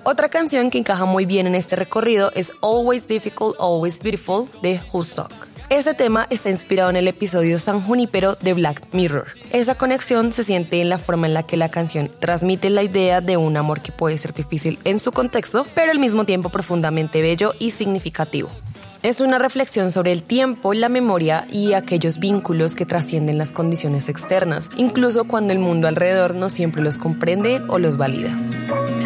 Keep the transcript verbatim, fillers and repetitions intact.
Otra canción que encaja muy bien en este recorrido es Always Difficult, Always Beautiful de Woodstock. Este tema está inspirado en el episodio San Junípero de Black Mirror. Esa conexión se siente en la forma en la que la canción transmite la idea de un amor que puede ser difícil en su contexto, pero al mismo tiempo profundamente bello y significativo. Es una reflexión sobre el tiempo, la memoria y aquellos vínculos que trascienden las condiciones externas, incluso cuando el mundo alrededor no siempre los comprende o los valida.